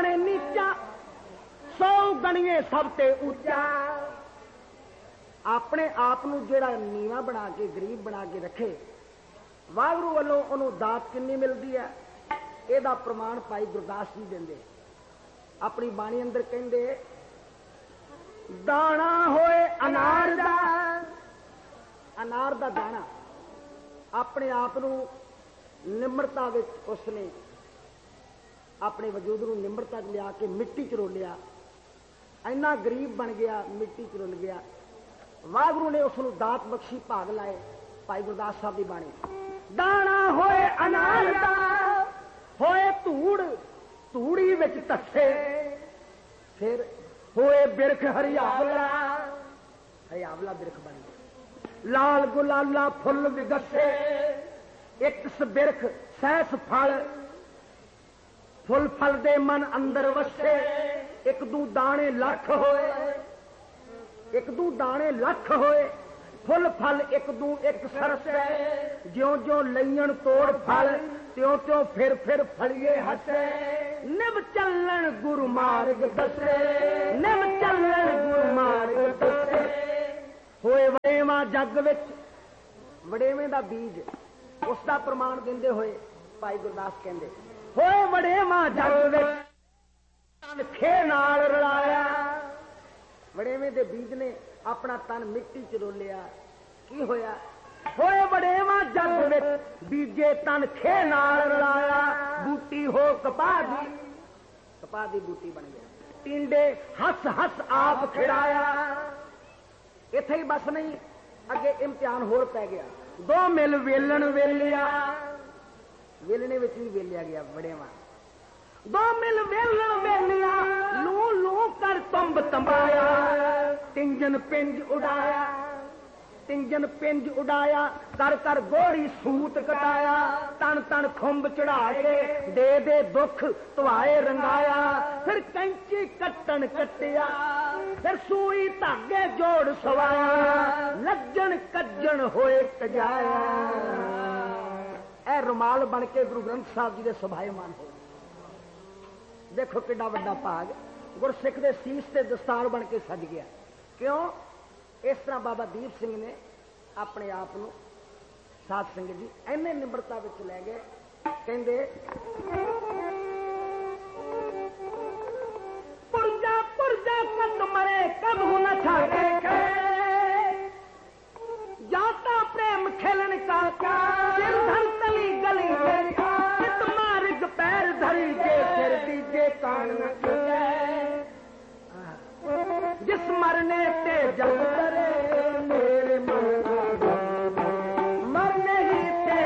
जाने नीचा, 100 गणिए सब ते ऊंचा। अपने आप नूं जिहड़ा नीवा बना के गरीब बना के रखे, वाहगुरू वालों उन्होंने दात कितनी मिलती है, यदा प्रमाण भाई गुरदास जी देंगे अपनी बाणी अंदर। कहते दाना होए अनार दा, अनार दा दाना अपने आप नूं निम्रता विच उसने अपने वजूद नूं निम्रता लिया के मिट्टी च रोलिया, इन्ना गरीब बन गया, मिट्टी च रुल गया। वाहगुरू ने उसनूं दात बख्शी, भाग लाए। भाई गुरदास साहब की बाणी, दाना होए अनार दा, होए धूड़ धूड़ी विच तस्से, फिर होए बिरख हरियावला, हरियावला बिरख बन गया। लाल गुलाला फुल विगसे, एक बिरख सहस फल, फुल फल दे मन अंदर वसे। एक दू दाने लख होए, एक दू दाने लख होए, फुल फल एक दू एक सरसे। ज्यों ज्यों लईन तोड़ फल, त्यों त्यों फिर फलिए हसे। निभ चलन गुरु मार्ग दसे, निभ चलन गुरु मार्ग दसे। होए वड़ेवा जग विच, वड़ेवे दा बीज उसका प्रमाण देंदे होए भाई गुरदास कहंदे, होए वड़ेवा जग विच तन खे नाल रलाया। वड़ेवे दे बीज ने अपना तन मिट्टी च रोलिया, की होया? होए वड़ेवा जग विच बीजे तन खे नाल रलाया। बूटी हो कपाह दी, कपाह दी बूटी बन गया। टिंडे हस हस आप खिड़ाया। इथे ही बस नहीं, अगे इम्तिहान होर पै गया। 2 मिल वेलन वेलिया, वेलने विच भी वेलिया गया वड़ेवा। 2 मिल वेलन वेलिया, लू लू कर तुंब तंबाया। तिंजन पिंज उड़ाया, तिंजन पिंज उड़ाया। कर कर गोरी सूत कटाया। तन तन खुंब चढ़ा के दे दे दुख तुआए रंगाया। फिर कैंची कट्टन कटिया, फिर सुई धागे जोड़ सवाया। लज्जन कज्जन होए कजाया। ए रुमाल बन के गुरु ग्रंथ साहब जी दे सभाएमान हो। देखो किड्डा वड्डा भाग, गुरसिख दे सीस ते दस्तार बन के सज गया। क्यों? इस तरह बाबा दीप सिंह ने अपने आप को साध संगत जी इन्ने निम्रता विच लै गए। कहंदे पुरजा पुरजा कद मरे कब न छाटे, जाता प्रेम खेलन का सिर धर तली गली चित मार्ग पैर धरी जे सिर दीजे कान न जिस मरने ते जग करे